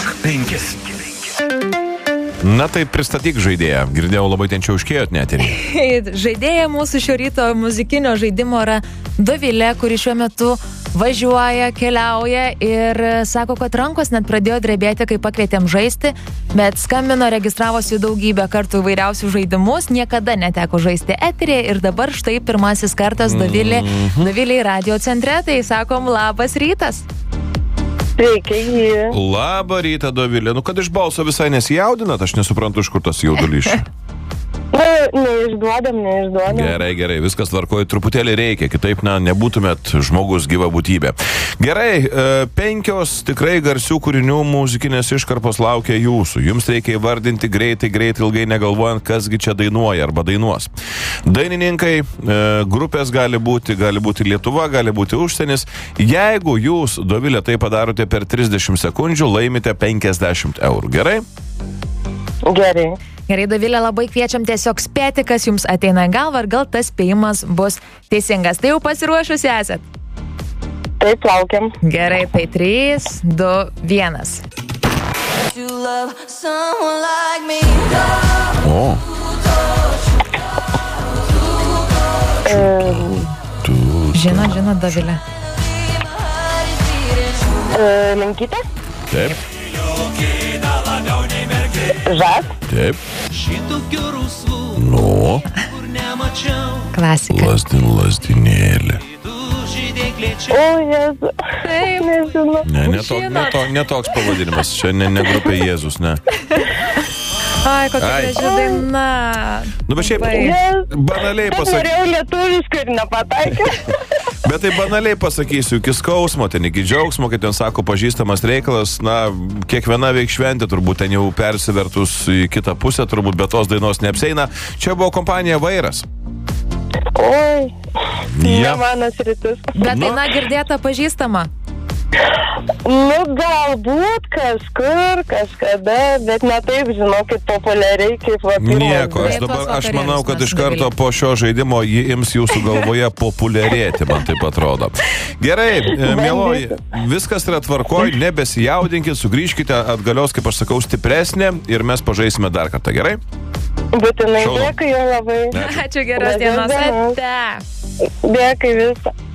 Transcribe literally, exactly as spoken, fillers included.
penkis. Na tai pristatyk žaidėją. Girdėjau, labai ten čia užkėjot neterį. Žaidėja mūsų šio ryto muzikinio žaidimo yra Dovilė, kuri šiuo metu važiuoja, keliauja ir sako, kad rankos net pradėjo drebėti, kai pakvietėm žaisti, bet skambino, registravosi daugybę kartų įvairiausių žaidimus, niekada neteko žaisti eterėje ir dabar štai pirmasis kartas Dovilė, mm-hmm. Dovilė į radio centre, tai sakom labas rytas. Sveiki, jį. Labą rytą, Dovilė. Nu, kad iš balso visai nesijaudinat, aš nesuprantu, iš kur tas jaudulys. Nu, neišduodam, neišduodam. Gerai, gerai, viskas tvarkoja, truputėlį reikia, kitaip, na, nebūtumėt žmogus gyva būtybė. Gerai, penkios tikrai garsių kūrinių muzikinės iškarpos laukia jūsų. Jums reikia įvardinti greitai, greitai, ilgai negalvojant, kasgi čia dainuoja arba dainuos. Dainininkai, grupės gali būti, gali būti Lietuva, gali būti užsienis. Jeigu jūs, Dovilė, tai padarote per trisdešimt sekundžių, laimite penkiasdešimt eurų. Gerai? Gerai. Gerai, Dovilė, labai kviečiam tiesiog spėti, kas jums ateina į galvą ir gal tas spėjimas bus teisingas. Tai jau pasiruošusi esat? Taip, laukiam. Gerai, tai trys, du, vienas. O. Um, žinot, žinot, Dovilė. Uh, Menkytė? Taip. Žas? Taip. Nu. Klasika. Lasdin, lasdinėlė. O, Jėzu. Taip. Nežinau. Ne, ne, to, ne, to, ne toks pavadinimas. Čia ne, ne grupė Jėzus, ne. Ai, kokia graži daina. Nu, bet šiaip, Yes. banaliai Bet pasakysiu. norėjau lietuviškai ir nepataikė. Bet tai banaliai pasakysiu, iki skausmo, ten iki džiaugsmo, kai ten sako pažįstamas reikalas, na, kiekviena veik šventė turbūt ten jau persivertus į kitą pusę, turbūt be tos dainos neapseina. Čia buvo kompanija Vairas. Oi, Ja. ne mano sritis. Bet Nu. daina girdėta pažįstama. Nu, galbūt kažkur, kažkada, bet ne taip, žinokit, populiariai kaip va pirmas. Nieko, aš Tuos dabar, aš vakarėlius manau, kad mes iš karto Dovilė. po šio žaidimo jį ims jūsų galvoje populiarėti, man taip atrodo. Gerai, e, mieloji, viskas yra tvarkoj, nebesijaudinkit, sugrįžkite atgalios, kaip aš sakau, stipresnė ir mes pažaisime dar kartą, gerai? Būtinai Šaunu. dėkui jau labai. Ačiū, geros Gražios dienos. dienos. Ate. Dėkui visą.